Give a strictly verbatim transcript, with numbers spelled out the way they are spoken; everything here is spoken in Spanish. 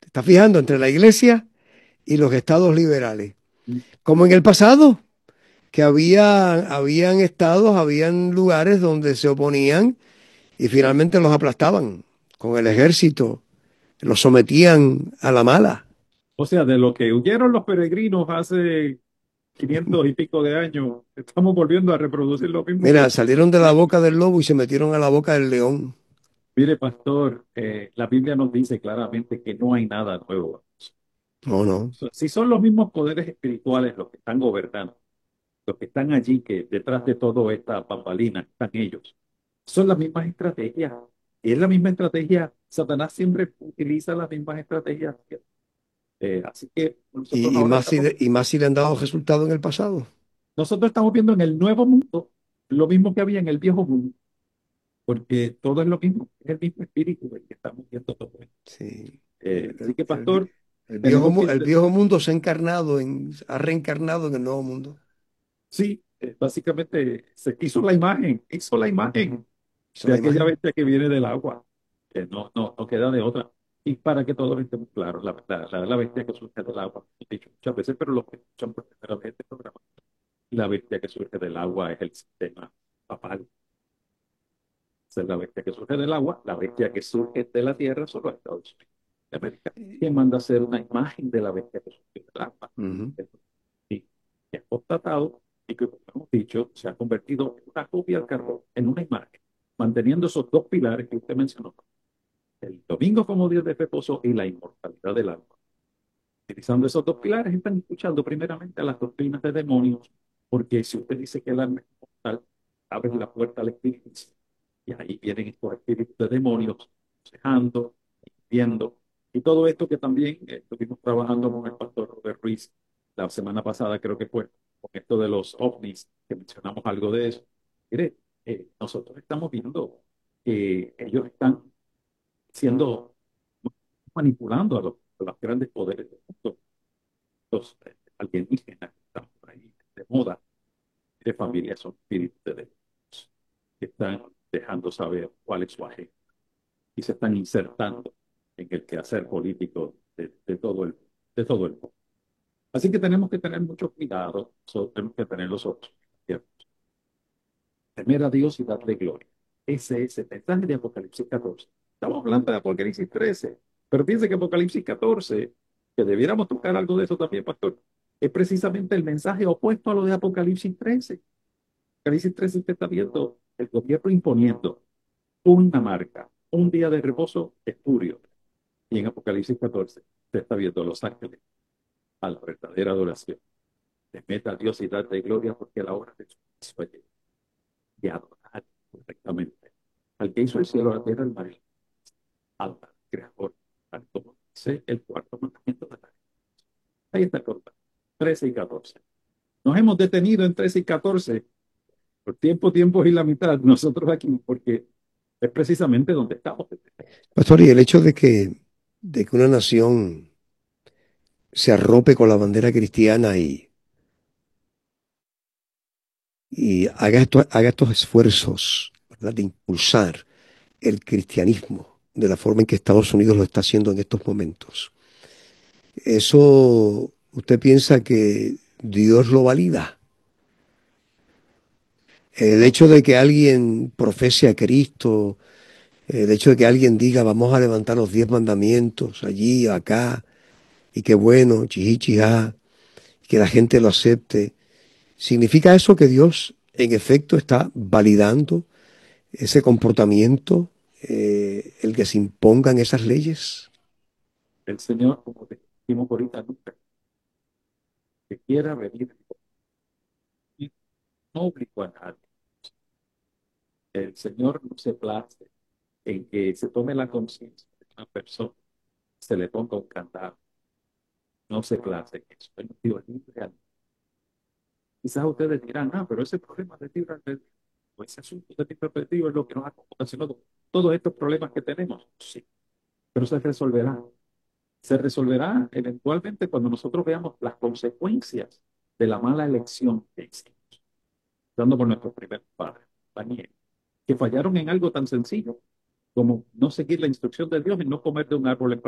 está fijando entre la iglesia y los estados liberales. Como en el pasado, que había, habían estados, habían lugares donde se oponían y finalmente los aplastaban con el ejército, los sometían a la mala. O sea, de lo que huyeron los peregrinos hace quinientos y pico de años, estamos volviendo a reproducir lo mismo que... Mira, salieron de la boca del lobo y se metieron a la boca del león. Mire, pastor, eh, la Biblia nos dice claramente que no hay nada nuevo. No, no. So- Si son los mismos poderes espirituales los que están gobernando, los que están allí, que detrás de toda esta pambalina están ellos, son las mismas estrategias. Y es la misma estrategia. Satanás siempre utiliza las mismas estrategias. Eh, así que nosotros Y, y ahora más si, estamos, y más si le han dado resultado en el pasado. nosotros estamos viendo en el nuevo mundo lo mismo que había en el viejo mundo, porque todo es lo mismo, es el mismo espíritu el que estamos viendo todo esto. Sí. Eh, El, así que, el vi- pastor, el viejo, tenemos mu- que, el viejo mundo se ha encarnado en, ha reencarnado en el nuevo mundo. sí, eh, básicamente se hizo la imagen, hizo la imagen Esa es de la aquella imagen. bestia que viene del agua, que no, no, no queda de otra. Y para que todos estemos claros, la, la, la, la bestia que surge del agua, he dicho muchas veces, pero los que escuchan por primera vez este programa, la bestia que surge del agua es el sistema papal. Esa es la bestia que surge del agua, la bestia que surge de la tierra son los Estados Unidos de América. ¿Quién manda a hacer una imagen de la bestia que surge del agua? Ujú. Y que ha constatado y que, como hemos dicho, se ha convertido en una copia al carbón, en una imagen, manteniendo esos dos pilares que usted mencionó, el domingo como Dios de reposo y la inmortalidad del alma. Utilizando esos dos pilares, están escuchando primeramente a las doctrinas de demonios, porque si usted dice que el alma es inmortal, abre la puerta al espíritu, y ahí vienen estos espíritus de demonios, aconsejando, viendo, y todo esto que también eh, estuvimos trabajando con el pastor Robert Ruiz la semana pasada, creo que fue, con esto de los ovnis, que mencionamos algo de eso. Mire, eh, nosotros estamos viendo que ellos están siendo manipulando a los, a los grandes poderes del mundo, los eh, alienígenas que están por ahí de moda, de familia, son espíritus de Dios, que están dejando saber cuál es su agenda y se están insertando en el quehacer político de, de todo el, de todo el mundo. Así que tenemos que tener mucho cuidado, so, tenemos que tener los ojos abiertos. Temer a Dios y darle gloria. Ese es el mensaje de Apocalipsis catorce. Estamos hablando de Apocalipsis trece, pero piense que Apocalipsis catorce, que debiéramos tocar algo de eso también, pastor, es precisamente el mensaje opuesto a lo de Apocalipsis trece. Apocalipsis trece usted está viendo el gobierno imponiendo una marca, un día de reposo espurio. Y en Apocalipsis catorce usted está viendo a los ángeles a la verdadera adoración. Le meta a Dios y darte gloria porque la hora de su juicio ha llegado. Y adorar correctamente al que hizo el cielo, la tierra, el mar, al creador, tal como dice el cuarto mandamiento de la ley. Ahí está el corta, trece y catorce. Nos hemos detenido en trece y catorce por tiempo, tiempo y la mitad, nosotros aquí, porque es precisamente donde estamos. Pastor, y el hecho de que, de que una nación se arrope con la bandera cristiana y, y haga, esto- haga estos esfuerzos, ¿verdad?, de impulsar el cristianismo de la forma en que Estados Unidos lo está haciendo en estos momentos. ¿Eso usted piensa que Dios lo valida? El No, hecho de que alguien profese a Cristo, el hecho de que alguien diga vamos a levantar los diez mandamientos allí, acá, y qué bueno, chijí, chijá, que la gente lo acepte, ¿significa eso que Dios en efecto está validando ese comportamiento, eh, el que se impongan esas leyes? el Señor, como te dijimos ahorita, nunca que quiera venir, no obligó a nadie. El Señor no se place en que se tome la conciencia de una persona, se le ponga un candado, no se place en eso. Él nos dio libre albedrío. Quizás ustedes dirán, ah, pero ese problema de libre albedrío, o ese asunto de libre albedrío es lo que nos ha ocasionado todos estos problemas que tenemos. Sí, pero se resolverá. Se resolverá eventualmente cuando nosotros veamos las consecuencias de la mala elección que hicimos, dando por nuestros primeros padres, Daniel, que fallaron en algo tan sencillo como no seguir la instrucción de Dios y no comer de un árbol en